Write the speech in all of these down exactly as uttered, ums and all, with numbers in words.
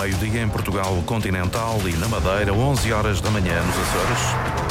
meio-dia em Portugal continental e na Madeira, onze horas da manhã nos Açores.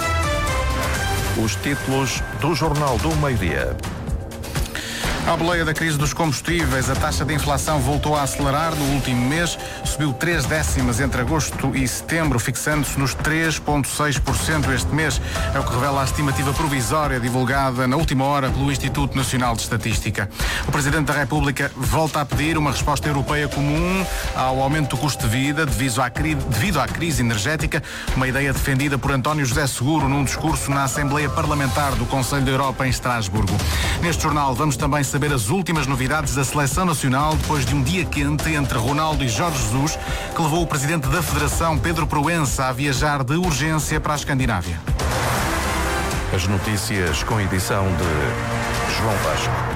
Os títulos do Jornal do Meio-Dia. À boleia da crise dos combustíveis, a taxa de inflação voltou a acelerar no último mês, subiu três décimas entre agosto e setembro, fixando-se nos três vírgula seis por cento este mês. É o que revela a estimativa provisória divulgada na última hora pelo Instituto Nacional de Estatística. O Presidente da República volta a pedir uma resposta europeia comum ao aumento do custo de vida devido à, cri... devido à crise energética, uma ideia defendida por António José Seguro num discurso na Assembleia Parlamentar do Conselho da Europa em Estrasburgo. Neste jornal vamos também saber as últimas novidades da Seleção Nacional depois de um dia quente entre Ronaldo e Jorge Jesus, que levou o Presidente da Federação, Pedro Proença, a viajar de urgência para a Escandinávia. As notícias com edição de João Vasco.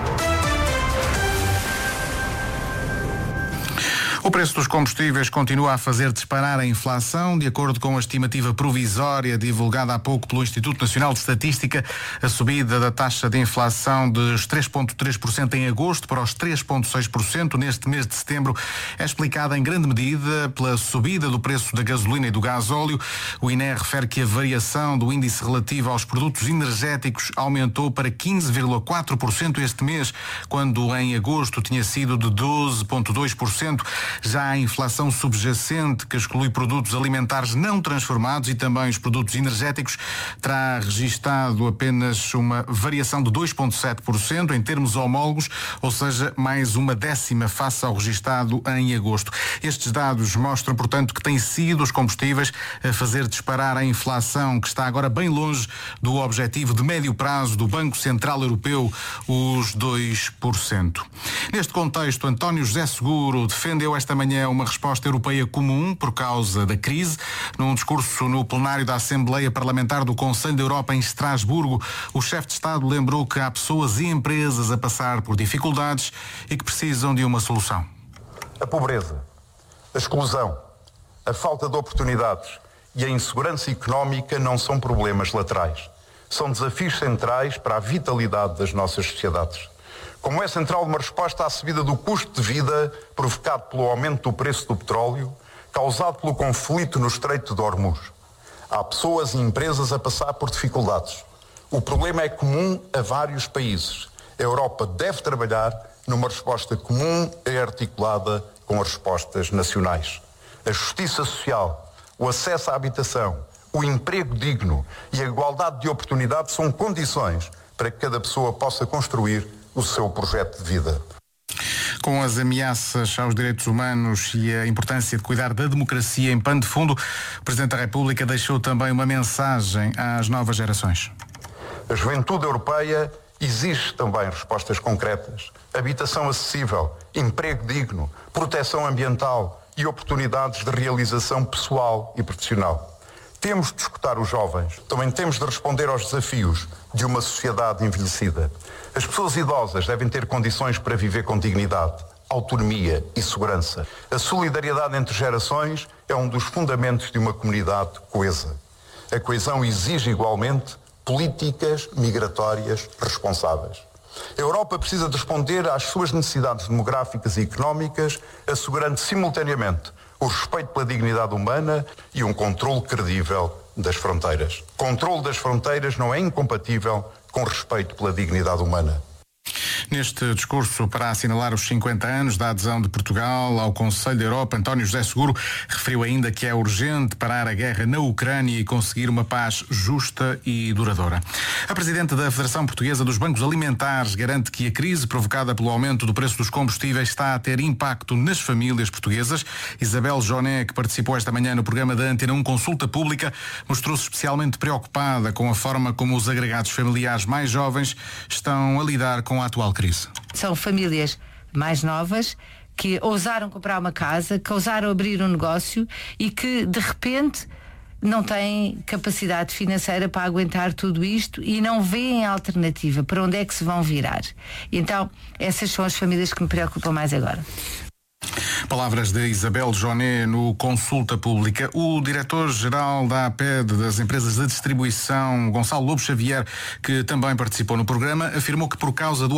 O preço dos combustíveis continua a fazer disparar a inflação. De acordo com a estimativa provisória divulgada há pouco pelo Instituto Nacional de Estatística, a subida da taxa de inflação dos três vírgula três por cento em agosto para os três vírgula seis por cento neste mês de setembro é explicada em grande medida pela subida do preço da gasolina e do gasóleo. O I N E refere que a variação do índice relativo aos produtos energéticos aumentou para quinze vírgula quatro por cento este mês, quando em agosto tinha sido de doze vírgula dois por cento. Já a inflação subjacente, que exclui produtos alimentares não transformados e também os produtos energéticos, terá registado apenas uma variação de dois vírgula sete por cento em termos homólogos, ou seja, mais uma décima face ao registado em agosto. Estes dados mostram, portanto, que têm sido os combustíveis a fazer disparar a inflação, que está agora bem longe do objetivo de médio prazo do Banco Central Europeu, os dois por cento. Neste contexto, António José Seguro defendeu esta manhã uma resposta europeia comum por causa da crise. Num discurso no plenário da Assembleia Parlamentar do Conselho da Europa em Estrasburgo, o chefe de Estado lembrou que há pessoas e empresas a passar por dificuldades e que precisam de uma solução. A pobreza, a exclusão, a falta de oportunidades e a insegurança económica não são problemas laterais. São desafios centrais para a vitalidade das nossas sociedades. Como é central uma resposta à subida do custo de vida provocado pelo aumento do preço do petróleo, causado pelo conflito no Estreito de Hormuz. Há pessoas e empresas a passar por dificuldades. O problema é comum a vários países. A Europa deve trabalhar numa resposta comum e articulada com as respostas nacionais. A justiça social, o acesso à habitação, o emprego digno e a igualdade de oportunidades são condições para que cada pessoa possa construir o seu projeto de vida. Com as ameaças aos direitos humanos e a importância de cuidar da democracia em pano de fundo, o Presidente da República deixou também uma mensagem às novas gerações. A juventude europeia exige também respostas concretas, habitação acessível, emprego digno, proteção ambiental e oportunidades de realização pessoal e profissional. Temos de escutar os jovens, também temos de responder aos desafios de uma sociedade envelhecida. As pessoas idosas devem ter condições para viver com dignidade, autonomia e segurança. A solidariedade entre gerações é um dos fundamentos de uma comunidade coesa. A coesão exige igualmente políticas migratórias responsáveis. A Europa precisa de responder às suas necessidades demográficas e económicas, assegurando simultaneamente o respeito pela dignidade humana e um controle credível das fronteiras. Controle das fronteiras não é incompatível com respeito pela dignidade humana. Neste discurso para assinalar os cinquenta anos da adesão de Portugal ao Conselho da Europa, António José Seguro referiu ainda que é urgente parar a guerra na Ucrânia e conseguir uma paz justa e duradoura. A Presidente da Federação Portuguesa dos Bancos Alimentares garante que a crise provocada pelo aumento do preço dos combustíveis está a ter impacto nas famílias portuguesas. Isabel Joné, que participou esta manhã no programa da Antena um Consulta Pública, mostrou-se especialmente preocupada com a forma como os agregados familiares mais jovens estão a lidar com a atual crise. São famílias mais novas que ousaram comprar uma casa, que ousaram abrir um negócio e que de repente não têm capacidade financeira para aguentar tudo isto e não veem alternativa para onde é que se vão virar. Então essas são as famílias que me preocupam mais agora. Palavras de Isabel Joné no Consulta Pública. O diretor-geral da A P E D, das empresas de distribuição, Gonçalo Lobo Xavier, que também participou no programa, afirmou que por causa do